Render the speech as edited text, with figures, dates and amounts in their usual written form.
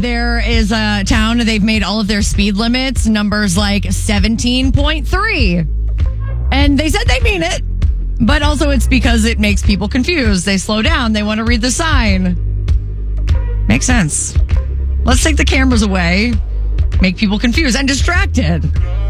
there is a town, they've made all of their speed limits numbers like 17.3. And they said they mean it, but also it's because it makes people confused. They slow down. They want to read the sign. Makes sense. Let's take the cameras away, make people confused and distracted.